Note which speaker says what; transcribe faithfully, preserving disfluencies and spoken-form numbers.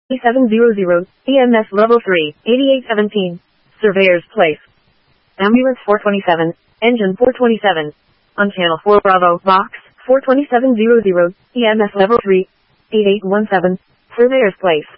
Speaker 1: seven hundred, E M S Level three, eighty-eight seventeen. Surveyor's Place. Ambulance four twenty-seven, Engine four twenty-seven. On Channel four Bravo, Box four twenty-seven hundred, E M S Level three, eighty-eight seventeen. Surveyor's Place.